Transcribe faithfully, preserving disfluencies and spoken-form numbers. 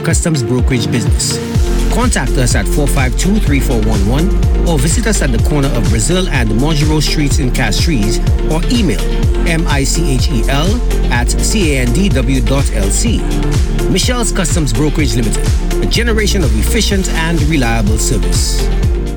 customs brokerage business. Contact us at four five two, three four one one or visit us at the corner of Brazil and Mongereau Streets in Castries or email michel at candw.lc. Michel's Customs Brokerage Limited, a generation of efficient and reliable service.